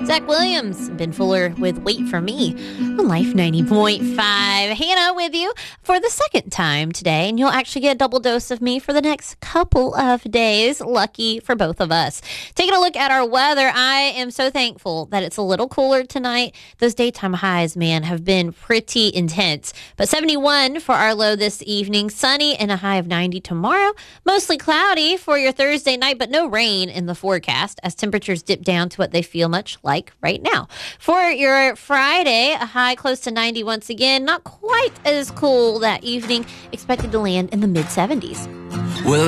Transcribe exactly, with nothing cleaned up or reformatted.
Zach Williams, Ben Fuller with Wait For Me on Life ninety point five. Hannah with you for the second time today, and you'll actually get a double dose of me for the next couple of days. Lucky for both of us. Taking a look at our weather, I am so thankful that it's a little cooler tonight. Those daytime highs, man, have been pretty intense. But seventy-one for our low this evening, sunny and a high of ninety tomorrow. Mostly cloudy for your Thursday night, but no rain in the forecast as temperatures dip down to what they feel much like right now. For your Friday, a high close to ninety once again. Not quite as cool that evening. Expected to land in the mid seventies. Well,